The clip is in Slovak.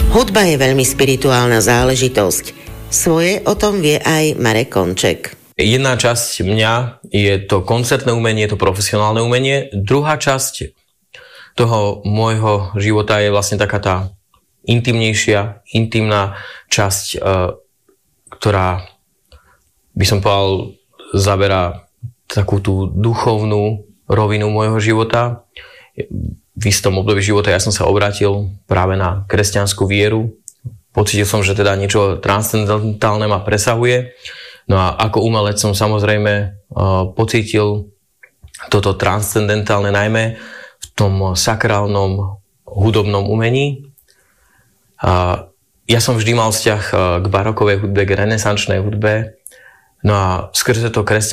Hudba je veľmi spirituálna záležitosť. Svoje o tom vie aj Marek Konček. Jedna časť mňa je to koncertné umenie, je to profesionálne umenie. Druhá časť toho môjho života je vlastne taká tá intimná časť, ktorá, by som povedal, zaberá takú tú duchovnú rovinu môjho života. V istom období života ja som sa obrátil práve na kresťanskú vieru. Pocítil som, že teda niečo transcendentálne ma presahuje. No a ako umelec som samozrejme pocítil toto transcendentálne najmä v tom sakrálnom hudobnom umení. Ja som vždy mal vzťah k barokovej hudbe, k renesančnej hudbe. No a skrze to